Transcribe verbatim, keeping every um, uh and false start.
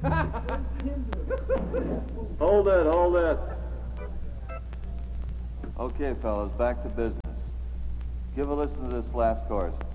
Hold it, hold it. Okay, fellas, back to business. Give a listen to this last chorus.